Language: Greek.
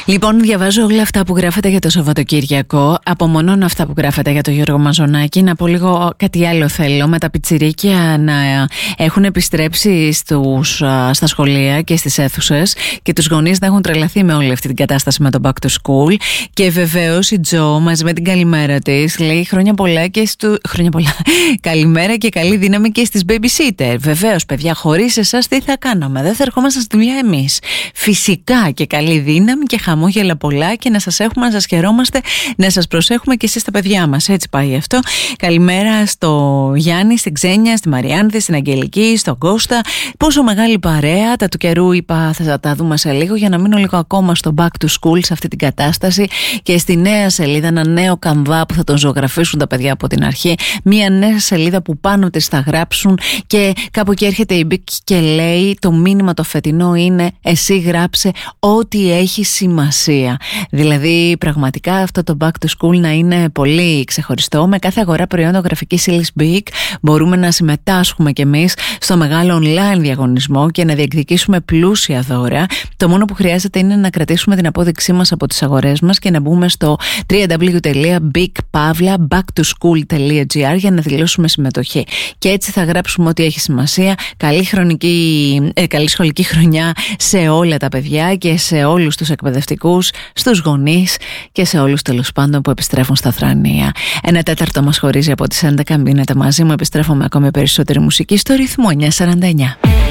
Λοιπόν, διαβάζω όλα αυτά που γράφετε για το Σαββατοκύριακο. Απομονώνω αυτά που γράφετε για τον Γιώργο Μαζονάκη. Να πω λίγο κάτι άλλο θέλω. Με τα πιτσιρίκια να έχουν επιστρέψει στα σχολεία και στις αίθουσες και τους γονείς να έχουν τρελαθεί με όλη αυτή την κατάσταση με το back to school. Και βεβαίως η Τζο μαζί με την καλημέρα της λέει χρόνια πολλά και χρόνια πολλά. Καλημέρα και καλή δύναμη και στις babysitter. Βεβαίως, παιδιά, χωρίς εσάς τι θα κάναμε? Δεν θα ερχόμαστε στη δουλειά εμείς. Φυσικά και καλή δύναμη και χαμόγελα πολλά και να σας έχουμε, να σας χαιρόμαστε, να σας προσέχουμε και εσείς τα παιδιά μας. Έτσι πάει αυτό. Καλημέρα στο Γιάννη, στην Ξένια, στη Μαριάνθη, στην Αγγελική, στον Κώστα. Πόσο μεγάλη παρέα. Τα του καιρού είπα θα τα δούμε σε λίγο για να μείνω λίγο ακόμα στο back to school, σε αυτή την κατάσταση και στη νέα σελίδα, ένα νέο καμβά που θα τον ζωγραφίσουν τα παιδιά από την αρχή. Μια νέα σελίδα που πάνω της θα γράψουν και κάπου εκεί έρχεται η Μπίκ και λέει το μήνυμα το φετινό είναι εσύ γράψε ό,τι έχει σημασία. Δηλαδή πραγματικά αυτό το back to school να είναι πολύ ξεχωριστό. Με κάθε αγορά προϊόντων γραφικής ύλης Big μπορούμε να συμμετάσχουμε κι εμείς στο μεγάλο online διαγωνισμό και να διεκδικήσουμε πλούσια δώρα. Το μόνο που χρειάζεται είναι να κρατήσουμε την απόδειξή μας από τις αγορές μας και να μπούμε στο www.bigpavla.backtoschool.gr για να δηλώσουμε συμμετοχή. Και έτσι θα γράψουμε ό,τι έχει σημασία. Καλή σχολική χρονιά σε όλα τα παιδιά και σε όλους τους εκπαιδευτικούς, στους γονείς και σε όλους τέλος πάντων που επιστρέφουν στα θρανία. 1/4 μας χωρίζει από τις 11. Μείνετε μαζί μου, επιστρέφω με ακόμη περισσότερη μουσική στο ρυθμό 949.